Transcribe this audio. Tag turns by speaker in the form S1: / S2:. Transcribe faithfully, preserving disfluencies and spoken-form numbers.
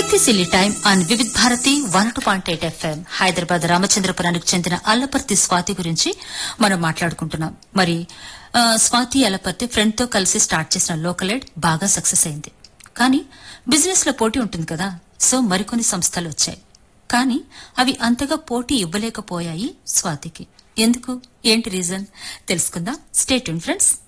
S1: Shakti silly time on Vividh Bharati one two point eight FM Hyderabad రామచంద్రపురానికి చెందిన అల్లపర్తి స్వాతి గురించి మనం మాట్లాడుకుంటున్నాం. మరి ఆ, స్వాతి అల్లపర్తి ఫ్రెండ్ తో కలిసి స్టార్ట్ చేసిన లోకల్ ఎయిడ్ బాగా సక్సెస్ అయింది. కానీ బిజినెస్ లో పోటీ ఉంటుంది కదా, సో మరికొన్ని సంస్థలు వచ్చాయి. కానీ అవి అంతగా పోటీ ఇవ్వలేకపోయాయి స్వాతికి. ఎందుకు, ఏంటి రీజన్ తెలుసుకుందాం. Stay tune friends.